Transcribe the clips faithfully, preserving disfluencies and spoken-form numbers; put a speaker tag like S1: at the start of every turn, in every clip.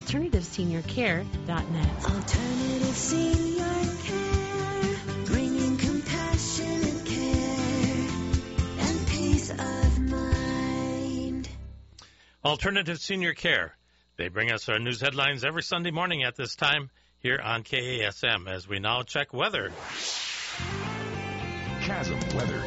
S1: alternative senior care dot net.
S2: Alternative Senior Care, bringing compassionate care and peace of mind.
S3: Alternative Senior Care. They bring us our news headlines every Sunday morning at this time here on K A S M as we now check weather.
S4: Chasm weather.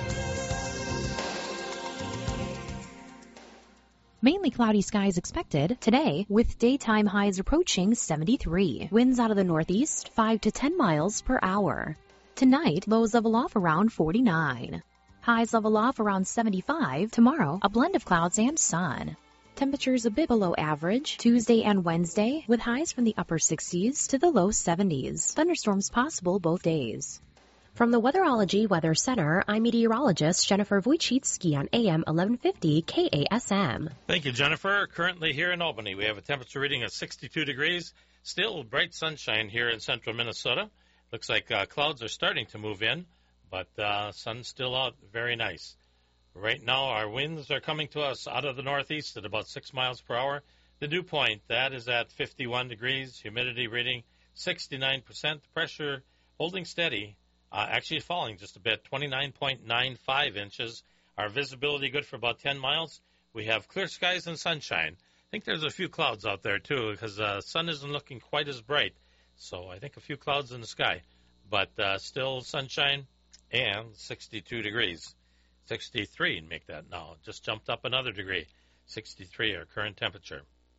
S5: Mainly cloudy skies expected today with daytime highs approaching seventy-three. Winds out of the northeast five to ten miles per hour. Tonight, lows level off around forty-nine. Highs level off around seventy-five. Tomorrow, a blend of clouds and sun. Temperatures a bit below average Tuesday and Wednesday with highs from the upper sixties to the low seventies. Thunderstorms possible both days. From the Weatherology Weather Center, I'm meteorologist Jennifer Wojcicki on A M eleven fifty K A S M.
S3: Thank you, Jennifer. Currently here in Albany, we have a temperature reading of sixty-two degrees. Still bright sunshine here in central Minnesota. Looks like uh, clouds are starting to move in, but uh, sun's still out. Very nice. Right now, our winds are coming to us out of the northeast at about six miles per hour. The dew point, that is at fifty-one degrees. Humidity reading sixty-nine percent. Pressure holding steady. Uh, actually falling just a bit, twenty-nine point nine five inches. Our visibility good for about ten miles. We have clear skies and sunshine. I think there's a few clouds out there, too, because the uh, sun isn't looking quite as bright. So I think a few clouds in the sky. But uh, still sunshine and sixty-two degrees. sixty-three, make that now. Just jumped up another degree. sixty-three, our current temperature.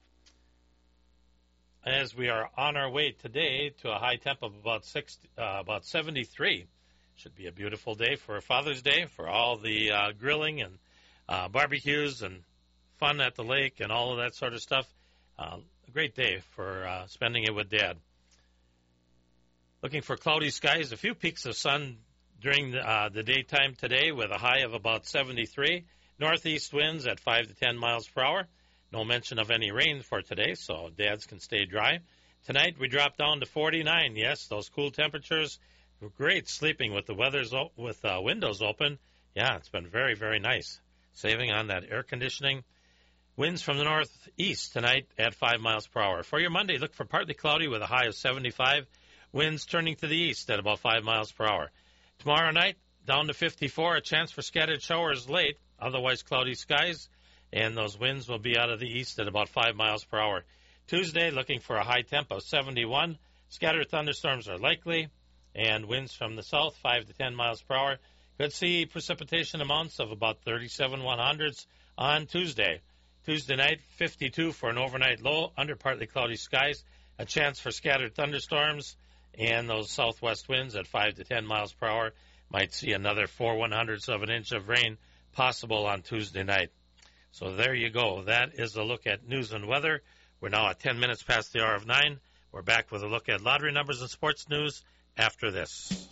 S3: As we are on our way today to a high temp of about sixty, uh, about seventy-three. Should be a beautiful day for Father's Day, for all the uh, grilling and uh, barbecues and fun at the lake and all of that sort of stuff. Uh, a great day for uh, spending it with Dad. Looking for cloudy skies, a few peaks of sun during the, uh, the daytime today with a high of about seventy-three. Northeast winds at five to ten miles per hour. No mention of any rain for today, so dads can stay dry. Tonight we drop down to forty-nine. Yes, those cool temperatures. Great sleeping with the weather's o- with uh, windows open. Yeah, it's been very, very nice. Saving on that air conditioning. Winds from the northeast tonight at five miles per hour. For your Monday, look for partly cloudy with a high of seventy-five. Winds turning to the east at about five miles per hour. Tomorrow night, down to fifty-four. A chance for scattered showers late. Otherwise, cloudy skies. And those winds will be out of the east at about five miles per hour. Tuesday, looking for a high temp of seventy-one. Scattered thunderstorms are likely, and winds from the south, five to ten miles per hour. Could see precipitation amounts of about thirty-seven one hundredths on Tuesday. Tuesday night, fifty-two for an overnight low, under partly cloudy skies. A chance for scattered thunderstorms, and those southwest winds at five to ten miles per hour. Might see another four one hundredths of an inch of rain possible on Tuesday night. So there you go. That is a look at news and weather. We're now at ten minutes past the hour of nine. We're back with a look at lottery numbers and sports news after this.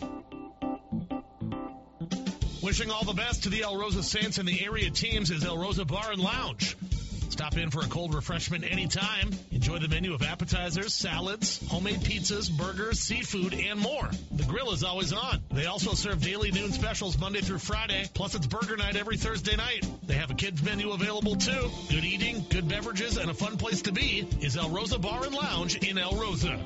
S6: Wishing all the best to the El Rosa Saints and the area teams is El Rosa Bar and Lounge. Stop in for a cold refreshment anytime. Enjoy the menu of appetizers, salads, homemade pizzas, burgers, seafood, and more. The grill is always on. They also serve daily noon specials Monday through Friday, plus it's burger night every Thursday night. They have a kids menu available too. Good eating, good beverages, and a fun place to be is El Rosa Bar and Lounge in El Rosa.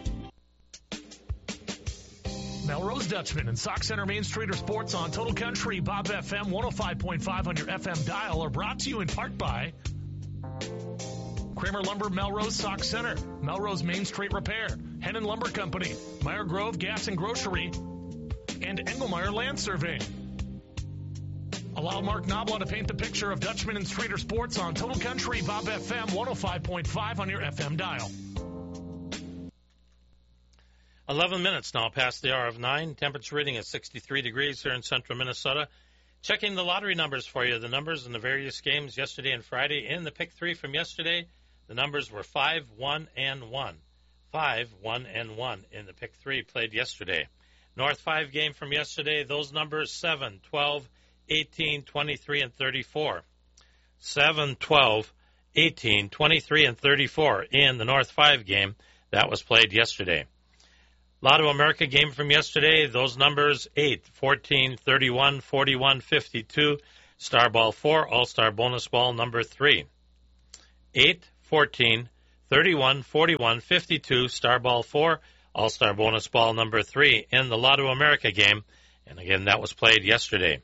S6: Melrose Dutchman and Sock Center Main Street are sports on Total Country Bob F M one oh five point five on your F M dial are brought to you in part by Kramer Lumber, Melrose Sock Center, Melrose Main Street Repair, Hennon Lumber Company, Meyer Grove Gas and Grocery, and Engelmeyer Land Surveying. Allow Mark Knoblaw to paint the picture of Dutchman and Streeter sports on Total Country Bob F M one oh five point five on your F M dial.
S3: eleven minutes now past the hour of nine. Temperature reading at sixty-three degrees here in central Minnesota. Checking the lottery numbers for you, the numbers in the various games yesterday and Friday. In the pick three from yesterday, the numbers were five, one, and one. five, one, and one in the pick three played yesterday. North five game from yesterday, those numbers seven, twelve, eighteen, twenty-three, and thirty-four. seven, twelve, eighteen, twenty-three, and thirty-four in the North five game that was played yesterday. Lotto America game from yesterday, those numbers eight, fourteen, thirty-one, forty-one, fifty-two. Star Ball four, All-Star Bonus Ball number three. eight, fourteen, thirty-one, forty-one, fifty-two, Star Ball four, All-Star Bonus Ball number three in the Lotto America game. And again, that was played yesterday.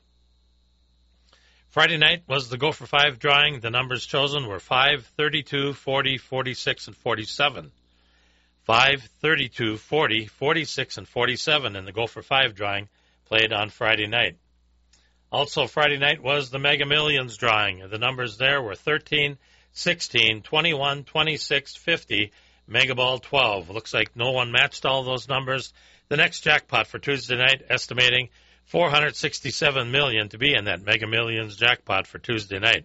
S3: Friday night was the Go for Five drawing. The numbers chosen were five, thirty-two, forty, forty-six, and forty-seven. five, thirty-two, forty, forty-six, and forty-seven in the Go for Five drawing played on Friday night. Also Friday night was the Mega Millions drawing. The numbers there were thirteen, sixteen, twenty-one, twenty-six, fifty, Mega Ball twelve. Looks like no one matched all those numbers. The next jackpot for Tuesday night, estimating four hundred sixty-seven million dollars to be in that Mega Millions jackpot for Tuesday night.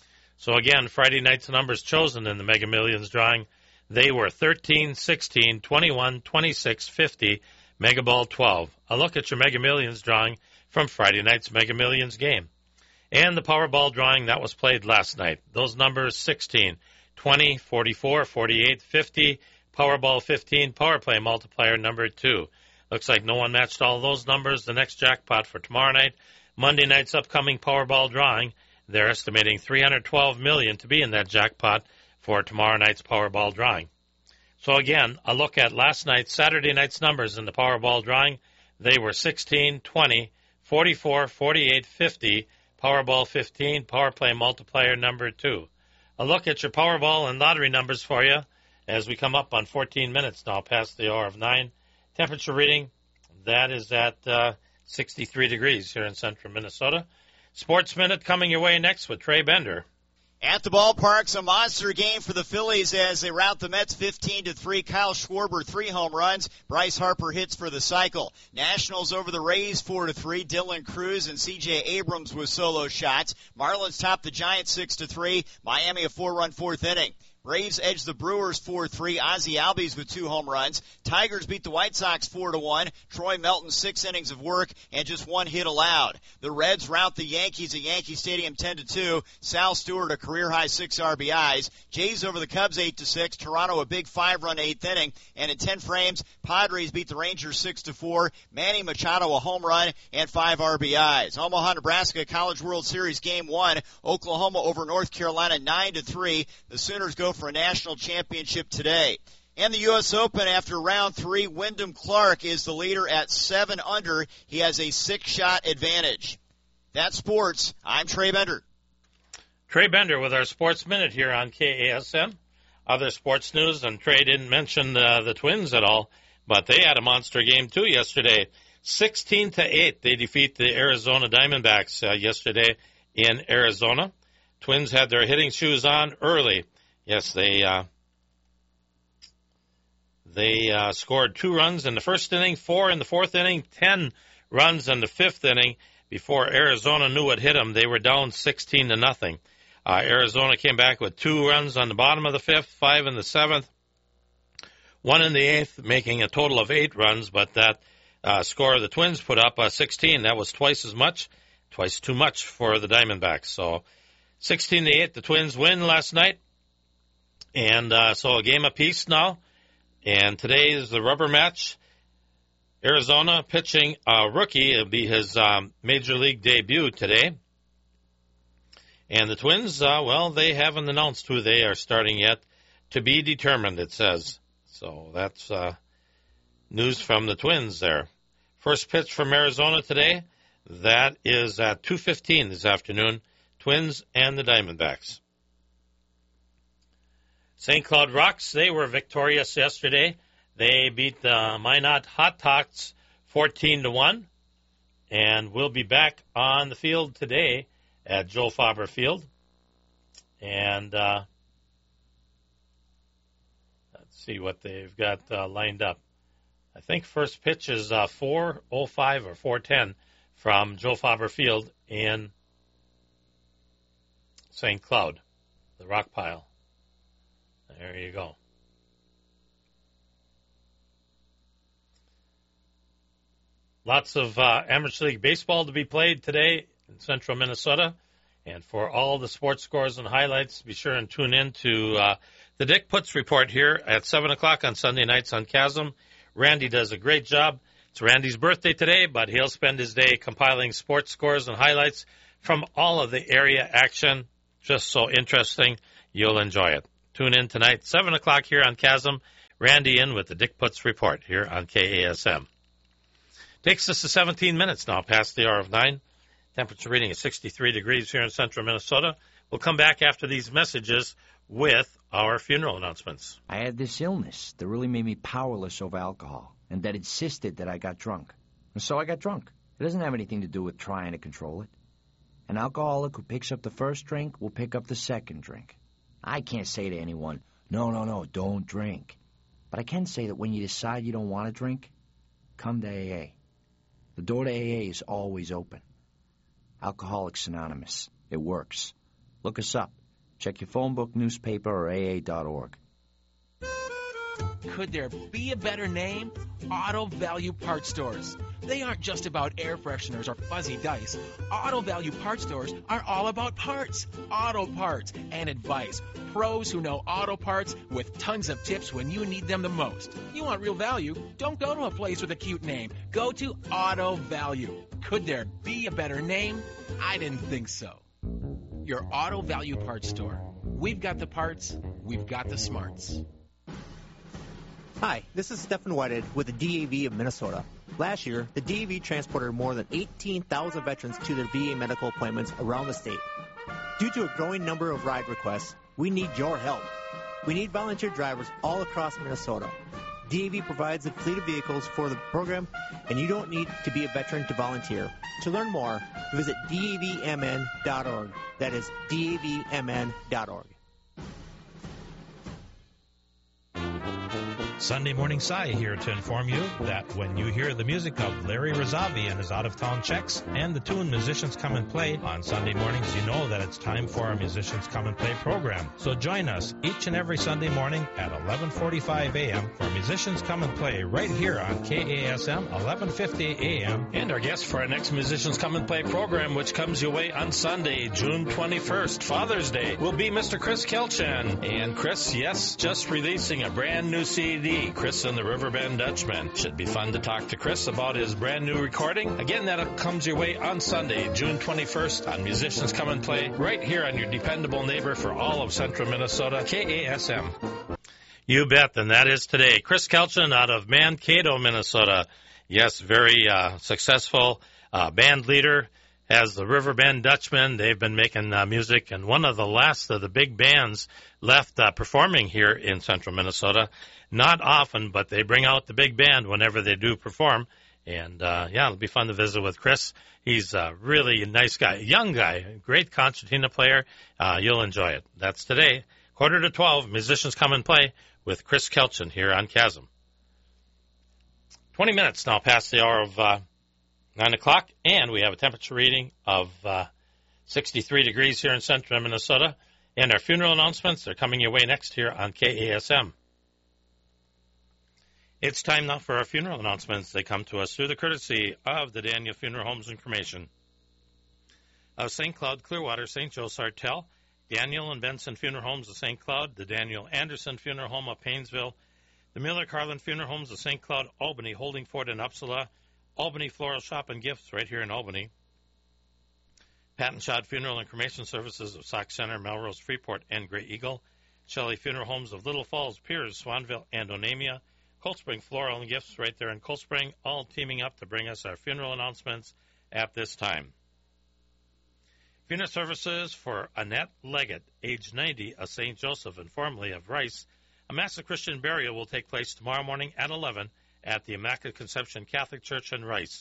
S3: So again, Friday night's numbers chosen in the Mega Millions drawing, they were thirteen, sixteen, twenty-one, twenty-six, fifty, Mega Ball twelve. A look at your Mega Millions drawing from Friday night's Mega Millions game. And the Powerball drawing that was played last night. Those numbers sixteen, twenty, forty-four, forty-eight, fifty, Powerball fifteen, Power Play multiplier number two. Looks like no one matched all those numbers. The next jackpot for tomorrow night, Monday night's upcoming Powerball drawing, they're estimating three hundred twelve million dollars to be in that jackpot for tomorrow night's Powerball drawing. So again, a look at last night's, Saturday night's numbers in the Powerball drawing. They were sixteen, twenty, forty-four, forty-eight, fifty, Powerball fifteen, Power Play multiplier number two. A look at your Powerball and lottery numbers for you as we come up on fourteen minutes now past the hour of nine. Temperature reading, that is at uh, sixty-three degrees here in central Minnesota. Sports Minute coming your way next with Trey Bender.
S4: At the ballpark, a monster game for the Phillies as they rout the Mets fifteen to three. Kyle Schwarber, three home runs. Bryce Harper hits for the cycle. Nationals over the Rays four to three. Dylan Cruz and C J Abrams with solo shots. Marlins top the Giants six to three. Miami a four-run fourth inning. Braves edge the Brewers four three. Ozzie Albies with two home runs. Tigers beat the White Sox four to one. Troy Melton six innings of work and just one hit allowed. The Reds rout the Yankees at Yankee Stadium ten to two. Sal Stewart a career-high six R B Is. Jays over the Cubs eight to six. Toronto a big five-run eighth inning. And in ten frames, Padres beat the Rangers six to four. Manny Machado a home run and five R B Is. Omaha, Nebraska College World Series Game one. Oklahoma over North Carolina nine to three. The Sooners go for a national championship today. And the U S Open after round three, Wyndham Clark is the leader at seven under. He has a six-shot advantage. That's sports. I'm Trey Bender.
S3: Trey Bender with our Sports Minute here on K A S M. Other sports news, and Trey didn't mention uh, the Twins at all, but they had a monster game too yesterday. sixteen to eight, they defeat the Arizona Diamondbacks uh, yesterday in Arizona. Twins had their hitting shoes on early. Yes, they uh, they uh, scored two runs in the first inning, four in the fourth inning, ten runs in the fifth inning before Arizona knew what hit them. They were down sixteen to nothing. Uh, Arizona came back with two runs on the bottom of the fifth, five in the seventh, one in the eighth, making a total of eight runs. But that uh, score the Twins put up, uh, sixteen, that was twice as much, twice too much for the Diamondbacks. So sixteen to eight, the Twins win last night. And uh, so a game apiece now. And today is the rubber match. Arizona pitching a rookie. It'll be his um, Major League debut today. And the Twins, uh, well, they haven't announced who they are starting yet. To be determined, it says. So that's uh, news from the Twins there. First pitch from Arizona today. That is at two fifteen this afternoon. Twins and the Diamondbacks. Saint Cloud Rocks, they were victorious yesterday. They beat the Minot Hot Tots fourteen to one, and we'll be back on the field today at Joe Faber Field. And uh, let's see what they've got uh, lined up. I think first pitch is uh, four oh five or four ten from Joe Faber Field in Saint Cloud, the rock pile. There you go. Lots of uh, Amateur League Baseball to be played today in central Minnesota. And for all the sports scores and highlights, be sure and tune in to uh, the Dick Putz Report here at seven o'clock on Sunday nights on Chasm. Randy does a great job. It's Randy's birthday today, but he'll spend his day compiling sports scores and highlights from all of the area action. Just so interesting. You'll enjoy it. tune in tonight, seven o'clock here on Chasm. Randy in with the Dick Putz Report here on K A S M. Takes us to seventeen minutes now past the hour of nine. Temperature reading is sixty-three degrees here in central Minnesota. We'll come back after these messages with our funeral announcements.
S7: I had this illness that really made me powerless over alcohol, and that insisted that I got drunk. And so I got drunk. It doesn't have anything to do with trying to control it. An alcoholic who picks up the first drink will pick up the second drink. I can't say to anyone, no, no, no, don't drink. But I can say that when you decide you don't want to drink, come to A A. The door to A A is always open. Alcoholics Anonymous. It works. Look us up. Check your phone book, newspaper, or A A dot org.
S8: Could there be a better name? Auto Value Parts Stores. They aren't just about air fresheners or fuzzy dice. Auto Value Parts Stores are all about parts, auto parts, and advice. Pros who know auto parts with tons of tips when you need them the most. You want real value? Don't go to a place with a cute name. Go to Auto Value. Could there be a better name? I didn't think so. Your Auto Value Parts Store. We've got the parts, we've got the smarts.
S9: Hi, this is Stephen Whitehead with the D A V of Minnesota. Last year, the D A V transported more than eighteen thousand veterans to their V A medical appointments around the state. Due to a growing number of ride requests, we need your help. We need volunteer drivers all across Minnesota. D A V provides a fleet of vehicles for the program, and you don't need to be a veteran to volunteer. To learn more, visit D A V M N dot org. That is D A V M N dot org.
S6: Sunday Morning Sai here to inform you that when you hear the music of Larry Razavi and his out-of-town checks and the tune Musicians Come and Play on Sunday mornings, you know that it's time for our Musicians Come and Play program. So join us each and every Sunday morning at eleven forty-five a.m. for Musicians Come and Play right here on K A S M eleven fifty a.m.
S3: And our guest for our next Musicians Come and Play program, which comes your way on Sunday, June twenty-first, Father's Day, will be Mister Chris Kelchin. And Chris, yes, just releasing a brand new C D, Chris and the Riverbend Dutchman. Should be fun to talk to Chris about his brand new recording. Again, that comes your way on Sunday, June twenty-first on Musicians Come and Play, right here on your dependable neighbor for all of central Minnesota, K A S M. You bet, and that is today. Chris Kelchin out of Mankato, Minnesota. Yes, very uh, successful uh, band leader. Has the Riverbend Dutchman. They've been making uh, music, and one of the last of the big bands left uh, performing here in central Minnesota. Not often, but they bring out the big band whenever they do perform. And, uh, yeah, it'll be fun to visit with Chris. He's a really nice guy, young guy, great concertina player. Uh, you'll enjoy it. That's today, quarter to twelve, Musicians Come and Play with Chris Kelchin here on Chasm. twenty minutes now past the hour of uh, nine o'clock, and we have a temperature reading of uh, sixty-three degrees here in central Minnesota. And our funeral announcements are coming your way next here on K A S M. It's time now for our funeral announcements. They come to us through the courtesy of the Daniel Funeral Homes and Cremation of Saint Cloud, Clearwater, Saint Joe, Sartell, Daniel and Benson Funeral Homes of Saint Cloud, the Daniel Anderson Funeral Home of Painesville, the Miller Carlin Funeral Homes of Saint Cloud, Albany, Holdingford, and Uppsala, Albany Floral Shop and Gifts right here in Albany, Patton Shad Funeral and Cremation Services of Sauk Center, Melrose, Freeport, and Grey Eagle, Shelley Funeral Homes of Little Falls, Piers, Swanville, and Onamia, Cold Spring Floral and Gifts right there in Cold Spring, all teaming up to bring us our funeral announcements at this time. Funeral services for Annette Leggett, age ninety, of Saint Joseph and formerly of Rice. A Mass of Christian burial will take place tomorrow morning at eleven at the Immaculate Conception Catholic Church in Rice.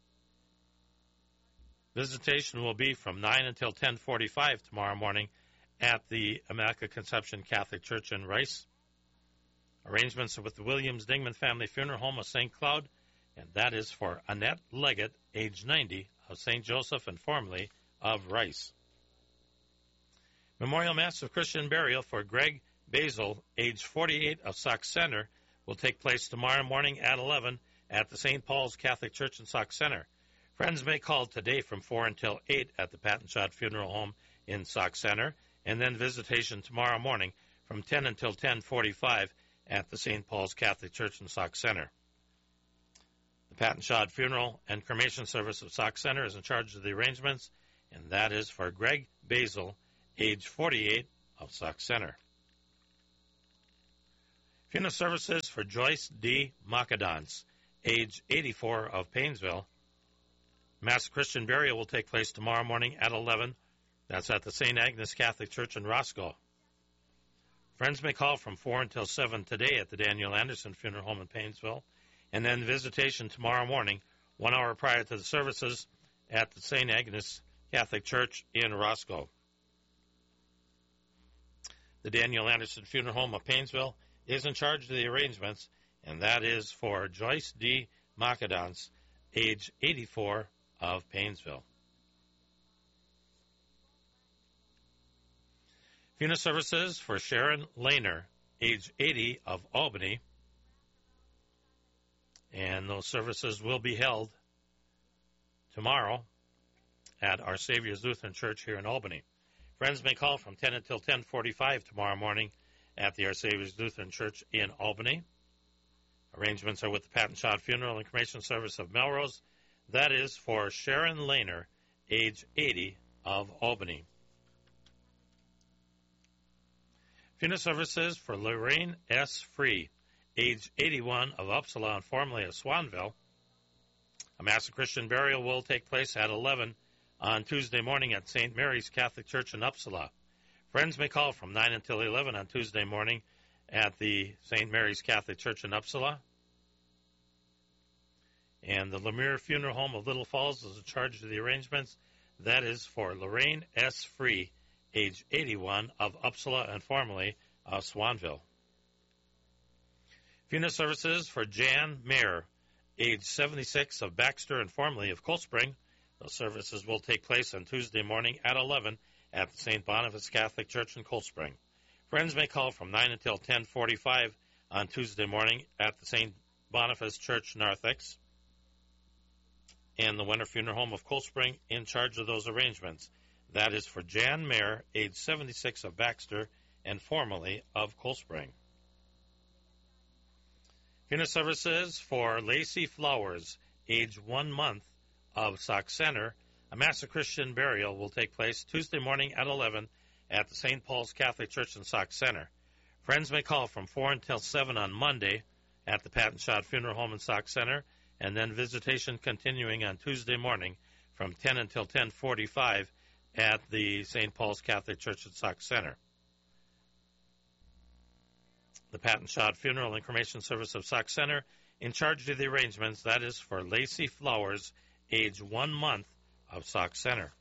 S3: Visitation will be from nine until ten forty-five tomorrow morning at the Immaculate Conception Catholic Church in Rice. Arrangements are with the Williams Dingman Family Funeral Home of Saint Cloud, and that is for Annette Leggett, age ninety, of Saint Joseph and formerly of Rice. Memorial Mass of Christian burial for Greg Basil, age forty-eight, of Sauk Center, will take place tomorrow morning at eleven at the Saint Paul's Catholic Church in Sauk Center. Friends may call today from four until eight at the Patton Shad Funeral Home in Sauk Center, and then visitation tomorrow morning from ten until ten forty-five at the Saint Paul's Catholic Church in Sauk Center. The Patton Shad Funeral and Cremation Service of Sauk Center is in charge of the arrangements, and that is for Greg Basil, age forty-eight, of Sauk Center. Funeral services for Joyce D. Macadons, age eighty-four, of Painesville. Mass Christian burial will take place tomorrow morning at eleven. That's at the Saint Agnes Catholic Church in Roscoe. Friends may call from four until seven today at the Daniel Anderson Funeral Home in Painesville, and then visitation tomorrow morning, one hour prior to the services, at the Saint Agnes Catholic Church in Roscoe. The Daniel Anderson Funeral Home of Painesville is in charge of the arrangements, and that is for Joyce D. Macadons, age eighty-four, of Painesville. Funeral services for Sharon Lehner, age eighty, of Albany, and those services will be held tomorrow at Our Savior's Lutheran Church here in Albany. Friends may call from ten until ten forty-five tomorrow morning at the Our Savior's Lutheran Church in Albany. Arrangements are with the Pat and Shad Funeral and Cremation Service of Melrose. That is for Sharon Lehner, age eighty, of Albany. Funeral services for Lorraine S. Free, age eighty-one, of Uppsala and formerly of Swanville. A Mass of Christian burial will take place at eleven on Tuesday morning at Saint Mary's Catholic Church in Uppsala. Friends may call from nine until eleven on Tuesday morning at the Saint Mary's Catholic Church in Uppsala. And the Lemire Funeral Home of Little Falls is in charge of the arrangements. That is for Lorraine S. Free, age eighty-one, of Uppsala and formerly of Swanville. Funeral services for Jan Mayer, age seventy-six, of Baxter and formerly of Cold Spring. Those services will take place on Tuesday morning at eleven at the Saint Boniface Catholic Church in Cold Spring. Friends may call from nine until ten forty-five on Tuesday morning at the Saint Boniface Church, Narthex, and the Winter Funeral Home of Cold Spring in charge of those arrangements. That is for Jan Mayer, age seventy-six, of Baxter and formerly of Cold Spring. Funeral services for Lacey Flowers, age one month, of Sauk Center. A Mass of Christian burial will take place Tuesday morning at eleven at the Saint Paul's Catholic Church in Sauk Center. Friends may call from four until seven on Monday at the Pat and Shad Funeral Home in Sauk Center, and then visitation continuing on Tuesday morning from ten until ten forty-five at the Saint Paul's Catholic Church at Sauk Center. The Pat and Shad Funeral and Cremation Service of Sauk Center in charge of the arrangements. That is for Lacey Flowers, age one month, of Sauk Center.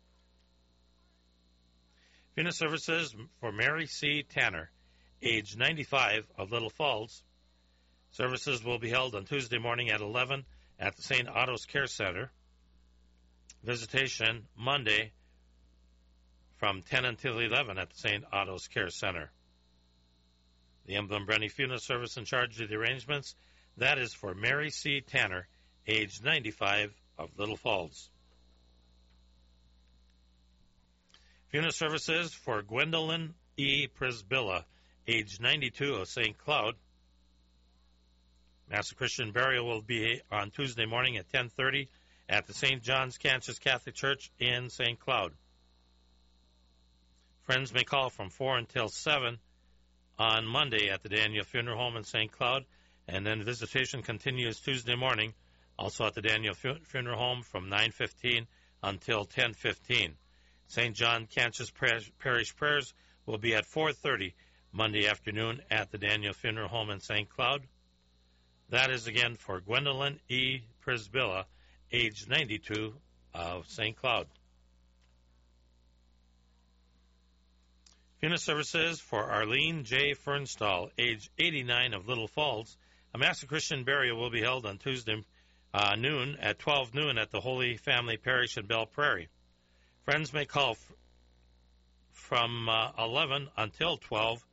S3: Funeral services for Mary C. Tanner, age ninety-five, of Little Falls. Services will be held on Tuesday morning at eleven at the Saint Otto's Care Center. Visitation Monday from ten until eleven at the Saint Otto's Care Center. The Emblem Brenny Funeral Service in charge of the arrangements. That is for Mary C. Tanner, age ninety-five, of Little Falls. Funeral services for Gwendolyn E. Prisbilla, age ninety-two, of Saint Cloud. Mass of Christian burial will be on Tuesday morning at ten thirty at the Saint John's Kansas Catholic Church in Saint Cloud. Friends may call from four until seven on Monday at the Daniel Funeral Home in Saint Cloud, and then visitation continues Tuesday morning, also at the Daniel Funeral Home from nine fifteen until ten fifteen. Saint John Kansas Parish prayers will be at four thirty Monday afternoon at the Daniel Funeral Home in Saint Cloud. That is again for Gwendolyn E. Prisbilla, age ninety-two, of Saint Cloud. Funeral services for Arlene J. Fernstall, age eighty-nine, of Little Falls. A Mass of Christian burial will be held on Tuesday uh, noon at twelve noon at the Holy Family Parish in Belle Prairie. Friends may call f- from uh, eleven until twelve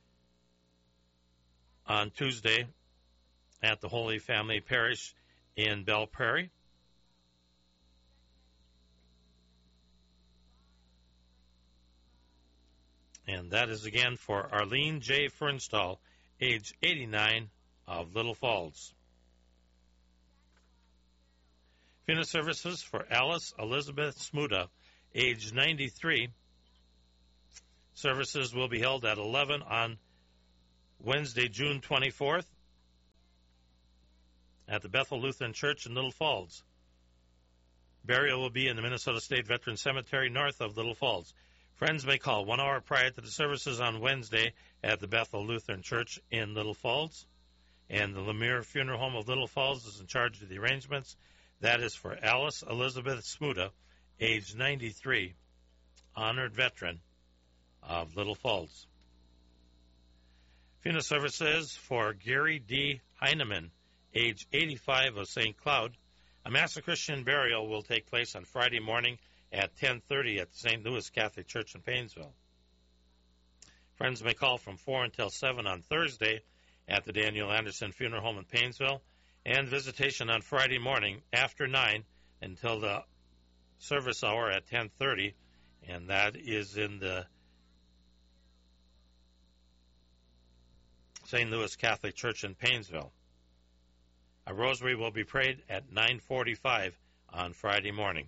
S3: on Tuesday at the Holy Family Parish in Belle Prairie. And that is again for Arlene J. Fernstall, age eighty-nine, of Little Falls. Funeral services for Alice Elizabeth Smuda, age ninety-three. Services will be held at eleven on Wednesday, June twenty-fourth, at the Bethel Lutheran Church in Little Falls. Burial will be in the Minnesota State Veterans Cemetery north of Little Falls. Friends may call one hour prior to the services on Wednesday at the Bethel Lutheran Church in Little Falls. And the Lemire Funeral Home of Little Falls is in charge of the arrangements. That is for Alice Elizabeth Smuda, age ninety-three, honored veteran of Little Falls. Funeral services for Gary D. Heineman, age eighty-five, of Saint Cloud. A Mass of Christian burial will take place on Friday morning at ten thirty at the Saint Louis Catholic Church in Paynesville. Friends may call from four until seven on Thursday at the Daniel Anderson Funeral Home in Paynesville, and visitation on Friday morning after nine until the service hour at ten thirty, and that is in the Saint Louis Catholic Church in Paynesville. A rosary will be prayed at nine forty-five on Friday morning.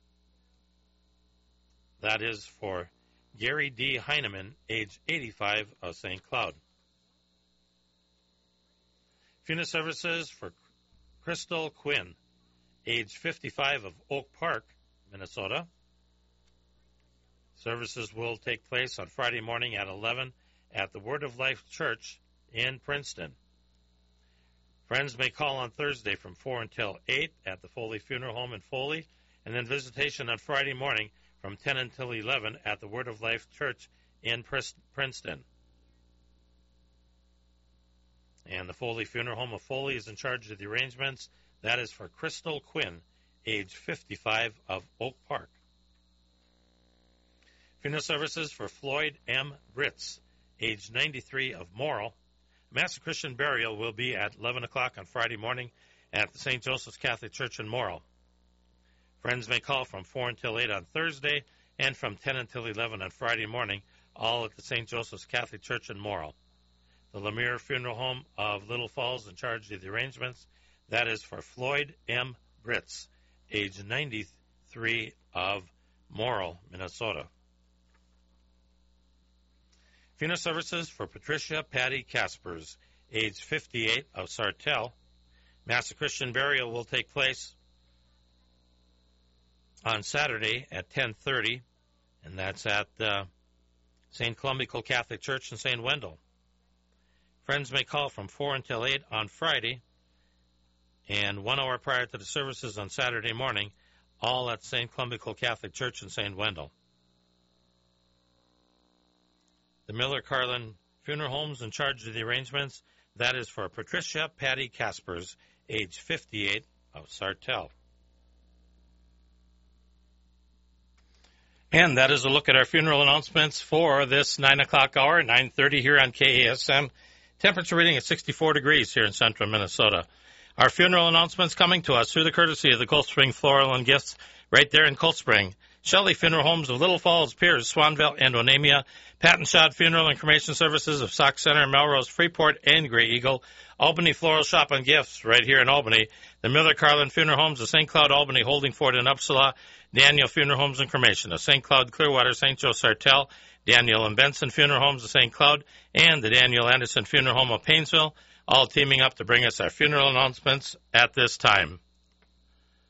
S3: That is for Gary D. Heineman, age eighty-five, of Saint Cloud. Funeral services for Crystal Quinn, age fifty-five, of Oak Park, Minnesota. Services will take place on Friday morning at eleven at the Word of Life Church in Princeton. Friends may call on Thursday from four until eight at the Foley Funeral Home in Foley, and then visitation on Friday morning from ten until eleven at the Word of Life Church in Princeton. And the Foley Funeral Home of Foley is in charge of the arrangements. That is for Crystal Quinn, age fifty-five, of Oak Park. Funeral services for Floyd M. Britz, age ninety-three, of Morrill. Mass of Christian burial will be at eleven o'clock on Friday morning at the Saint Joseph's Catholic Church in Morrill. Friends may call from four until eight on Thursday and from ten until eleven on Friday morning, all at the Saint Joseph's Catholic Church in Morrill. The Lemire Funeral Home of Little Falls in charge of the arrangements. That is for Floyd M. Britz, age ninety-three, of Morrill, Minnesota. Funeral services for Patricia Patty Caspers, age fifty-eight, of Sartell. Mass of Christian burial will take place on Saturday at ten thirty, and that's at uh, Saint Columbical Catholic Church in Saint Wendell. Friends may call from four until eight on Friday, and one hour prior to the services on Saturday morning, all at Saint Columbical Catholic Church in Saint Wendell. The Miller Carlin Funeral Home's in charge of the arrangements. That is for Patricia Patty Caspers, age fifty-eight, of Sartell. And that is a look at our funeral announcements for this nine o'clock hour, nine thirty here on K A S M. Temperature reading at sixty-four degrees here in central Minnesota. Our funeral announcements coming to us through the courtesy of the Cold Spring Floral and Gifts right there in Cold Spring. Shelley Funeral Homes of Little Falls, Pierce, Swanville, and Onamia. Pat and Shad Funeral and Cremation Services of Sauk Center, Melrose, Freeport, and Grey Eagle. Albany Floral Shop and Gifts right here in Albany. The Miller Carlin Funeral Homes of Saint Cloud, Albany, Holding Fort, and Upsala. Daniel Funeral Homes and Cremation of Saint Cloud, Clearwater, Saint Joe, Sartell. Daniel and Benson Funeral Homes of Saint Cloud. And the Daniel Anderson Funeral Home of Paynesville. All teaming up to bring us our funeral announcements at this time.